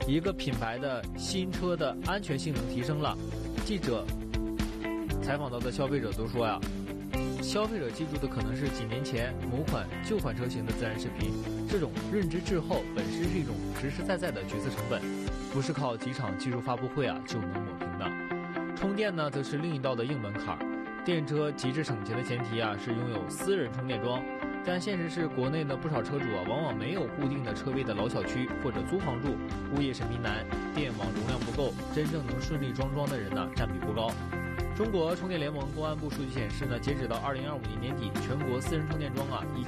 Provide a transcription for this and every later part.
一个品牌的新车的安全性能提升了。记者采访到的消费者都说呀，消费者记住的可能是几年前某款旧款车型的自然视频，这种认知滞后本身是一种实实在在的决策成本，不是靠几场技术发布会就能抹平的。充电呢，则是另一道的硬门槛。电车极致省钱的前提是拥有私人充电桩，但现实是国内的不少车主往往没有固定的车位的老小区或者租房住，物业审批难，电网容量不够，真正能顺利装的人占比不高。中国充电联盟公安部数据显示截止到2025年年底，全国私人充电桩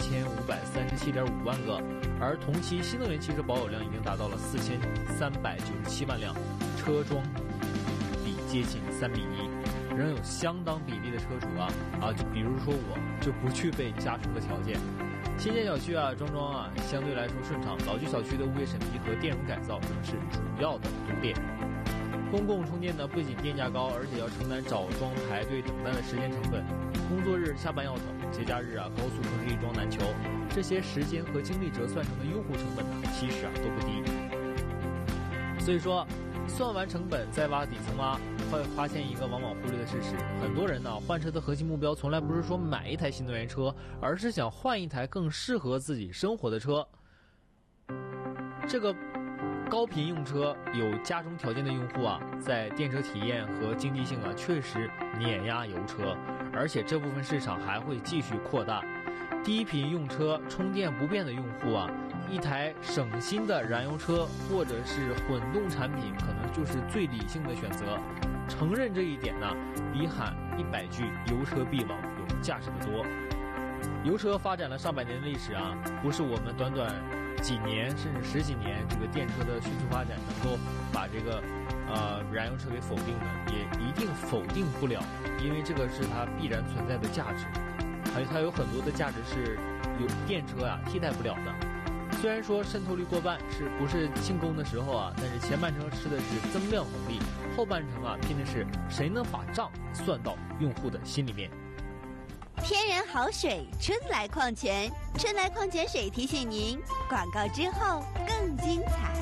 1537.5万个，而同期新能源汽车保有量已经达到了4397万辆，车桩比接近3比1，仍有相当比例的车主就比如说我就不具备加充的条件。新建小区装相对来说顺畅，老旧小区的物业审批和电容改造仍是主要的毒点。公共充电不仅电价高，而且要承担找桩排队等待的时间成本，工作日下班要等，节假日高速城市一桩难求，这些时间和精力折算成的用户成本其实都不低。所以说算完成本再挖底层会发现一个往往忽略的事实，很多人换车的核心目标从来不是说买一台新能源车，而是想换一台更适合自己生活的车。这个高频用车有加充条件的用户在电车体验和经济性确实碾压油车，而且这部分市场还会继续扩大。低频用车充电不便的用户一台省心的燃油车或者是混动产品可能就是最理性的选择。承认这一点比喊100句油车必往有价值的多。油车发展了上百年的历史不是我们短短几年甚至10几年这个电车的迅速发展能够把这个燃油车给否定的，也一定否定不了，因为这个是它必然存在的价值，它有很多的价值是有电车替代不了的。虽然说渗透率过半是不是庆功的时候但是前半程吃的是增量红利，后半程拼的是谁能把账算到用户的心里面。 天然好水，春来矿泉，春来矿泉水提醒您，广告之后更精彩。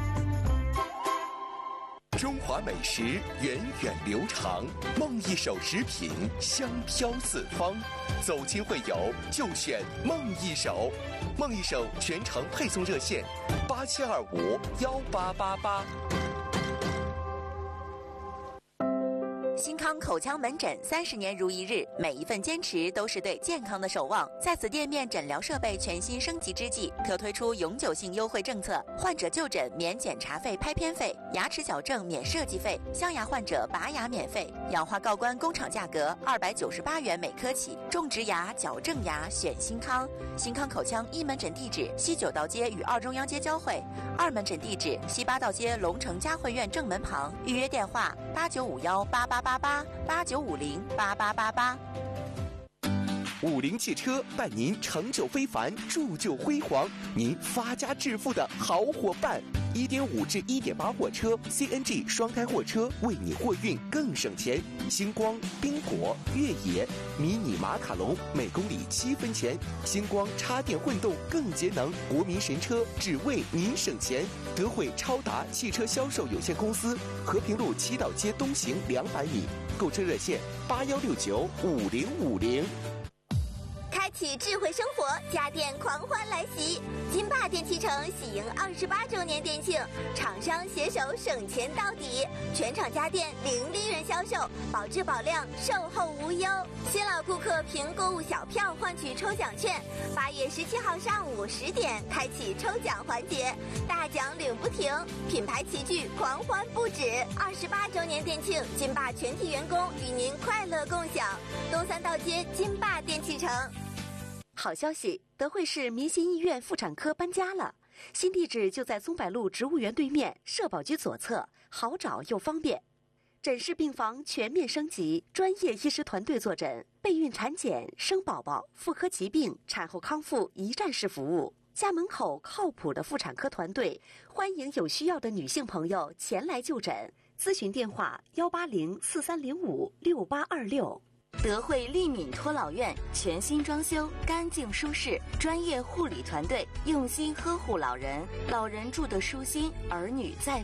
中华美食源远流长，梦一手食品香飘四方，走亲会友就选梦一手。梦一手全程配送热线87251888。 新康口腔门诊30年如一日，每一份坚持都是对健康的守望。在此店面诊疗设备全新升级之际，特推出永久性优惠政策：患者就诊免检查费、拍片费，牙齿矫正免设计费，镶牙患者拔牙免费，氧化锆关工厂价格298元每颗起。种植牙、矫正牙选新康。新康口腔1门诊地址西9道街与2中央街交汇，2门诊地址西8道街龙城嘉汇苑正门旁。预约电话8951888889508888。 50汽车伴您成就非凡，铸就辉煌，您发家致富的好伙伴。1.5至1.8货车 CNG 双胎货车，为你货运更省钱。星光、宾果、越野、迷你马卡龙每公里7分钱。星光插电混动更节能，国民神车只为您省钱。德惠超达汽车销售有限公司，和平路7道街东行200米。购车热线81695050。 开启智慧生活，家电狂欢来袭！金霸电器城喜迎28周年店庆，厂商携手省钱到底，全场家电零利润销售，保质保量，售后无忧。新老顾客凭购物小票换取抽奖券，8月17号上午10点开启抽奖环节，大奖领不停，品牌齐聚，狂欢不止。28周年店庆，金霸全体员工与您快乐共享。东3道街金霸电器城。 好消息，德惠市民心医院妇产科搬家了，新地址就在松柏路植物园对面，社保局左侧，好找又方便。诊室病房全面升级，专业医师团队坐诊，备孕产检、生宝宝、妇科疾病、产后康复一站式服务。家门口靠谱的妇产科团队，欢迎有需要的女性朋友前来就诊。咨询电话18043056826。德惠利敏托老院全新装修，干净舒适，专业护理团队用心呵护老人，老人住得舒心，儿女在